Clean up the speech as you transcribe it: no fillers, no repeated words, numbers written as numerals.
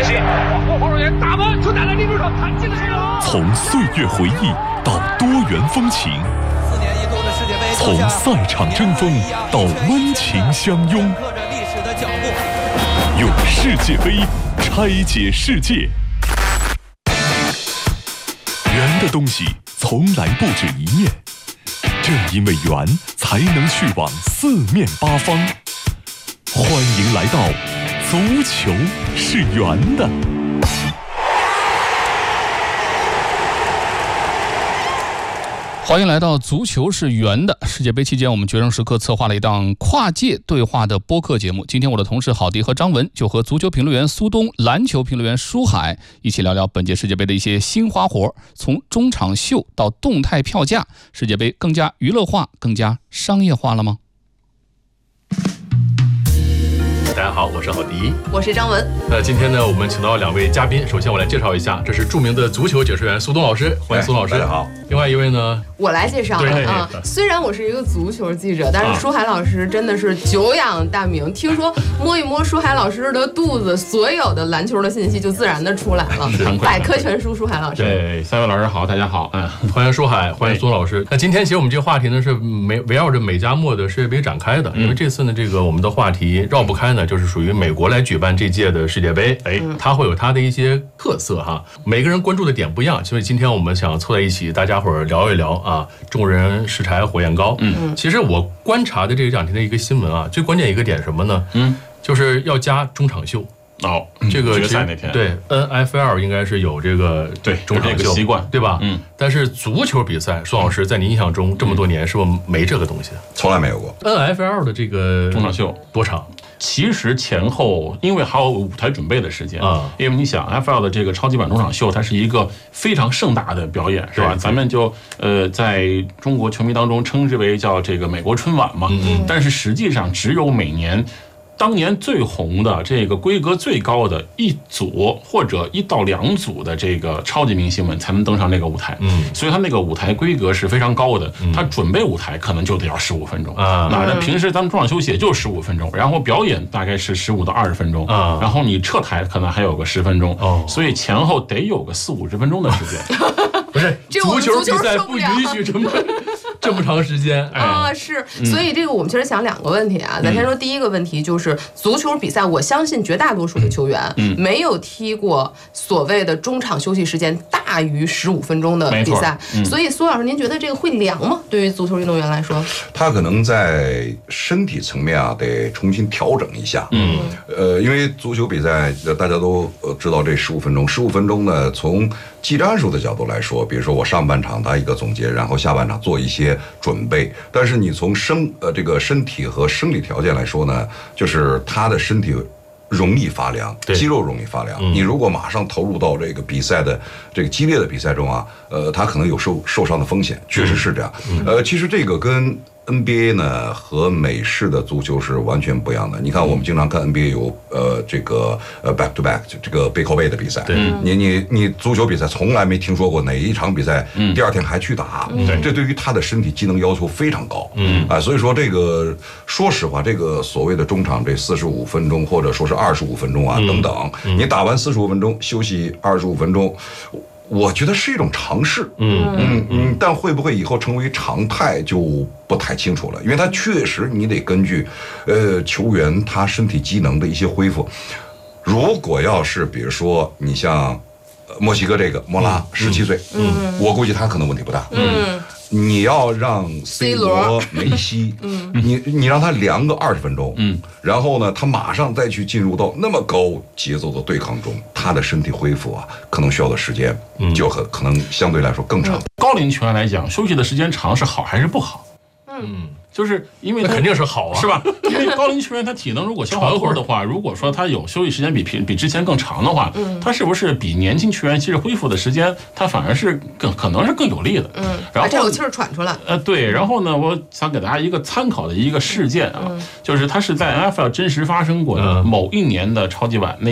西，往后防守员打门，传打来立柱手，弹进了这个。 从岁月回忆到多元风情 ，4年一度的世界杯， 从赛场争锋到温情相拥， 刻着历史的脚步， 用世界杯拆解世界。圆的东西从来不止一面，正因为圆，才能去往四面八方。欢迎来到足球是圆的。 欢迎来到足球是圆的。世界杯期间，我们决胜时刻策划了一档跨界对话的播客节目。今天我的同事郝迪和张文就和足球评论员苏东、篮球评论员舒海一起聊聊本届世界杯的一些新花活，从中场秀到动态票价，世界杯更加娱乐化、更加商业化了吗？ 大家好，我是郝迪， 我是张文。 今天呢，我们请到2位嘉宾。首先我来介绍一下，这是著名的足球解说员苏东老师，欢迎苏老师。 大家好。 另外一位呢， 我来介绍啊。虽然我是一个足球记者，但是舒海老师真的是久仰大名。听说摸一摸舒海老师的肚子，所有的篮球的信息就自然的出来了。百科全书，舒海老师。 对，3位老师好，大家好，欢迎舒海，欢迎苏老师。那今天其实我们这个话题呢是围绕着美加墨的世界杯展开的，因为这次呢这个我们的话题绕不开呢，就是属于美国来举办这届的世界杯，它会有它的一些特色哈，每个人关注的点不一样，所以今天我们想凑在一起，大家伙儿聊一聊啊，众人拾柴火焰高。其实我观察的这2天的一个新闻啊，最关键一个点什么呢？就是要加中场秀。这个决赛那天， 对 NFL 应该是有这个中场秀习惯， 对吧？但是足球比赛，苏老师在您印象中这么多年是不是没这个东西？ 从来没有过。 NFL 的这个中场秀多长？ 其实前后，因为还有舞台准备的时间啊，因为你想 NFL 的这个超级版中场秀，它是一个非常盛大的表演，是吧？咱们就在中国球迷当中称之为叫这个美国春晚嘛，但是实际上只有每年。当年最红的这个规格最高的一组或者1到2组的这个超级明星们才能登上那个舞台，所以他那个舞台规格是非常高的，他准备舞台可能就得要15分钟啊。那平时咱们中场休息也就15分钟，然后表演大概是15到20分钟啊，然后你撤台可能还有个10分钟，所以前后得有个40-50分钟的时间。 不是足球比赛不允许这么长时间啊，是，所以这个我们其实想2个问题啊。咱先说第一个问题，就是足球比赛，我相信绝大多数的球员没有踢过所谓的中场休息时间大于15分钟的比赛，所以苏老师，您觉得这个会凉吗？对于足球运动员来说， 他可能在身体层面啊得重新调整一下。因为足球比赛大家都知道这15分钟，15分钟呢，从技战术的角度来说，比如说我上半场打一个总结，然后下半场做一些准备。但是你从这个身体和生理条件来说呢，就是他的身体容易发凉，肌肉容易发凉。你如果马上投入到这个比赛的这个激烈的比赛中啊，他可能有受伤的风险，确实是这样。其实这个跟NBA 呢和美式的足球是完全不一样的。你看，我们经常看 NBA 有这个back to back 这个背靠背的比赛。你足球比赛从来没听说过哪一场比赛第2天还去打。这对于他的身体机能要求非常高。所以说这个说实话，这个所谓的中场这45分钟或者说是25分钟啊等等，你打完45分钟休息25分钟。我觉得是一种尝试，但会不会以后成为常态就不太清楚了，因为它确实你得根据，球员他身体机能的一些恢复。如果要是比如说你像，墨西哥这个莫拉17岁，我估计他可能问题不大，你要让 C 罗、梅西，你让他凉个20分钟，然后呢，他马上再去进入到那么高节奏的对抗中，他的身体恢复啊，可能需要的时间就可能相对来说更长。 高龄球员来讲，休息的时间长是好还是不好？就是因为那肯定是好啊， 是吧？因为高龄球员他体能如果消耗够的话，如果说他有休息时间比之前更长的话，他是不是比年轻球员其实恢复的时间，他反而是可能是更有利的？然后这口气儿喘出来。 对。然后呢，我想给大家一个参考的一个事件啊，就是它是在 NFL 真实发生过的某一年的超级碗那